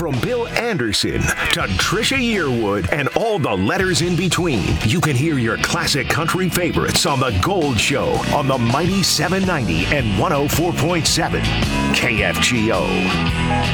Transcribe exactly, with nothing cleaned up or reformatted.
From Bill Anderson to Trisha Yearwood and all the letters in between, you can hear your classic country favorites on The Gold Show on the Mighty seven ninety and one oh four point seven K F G O.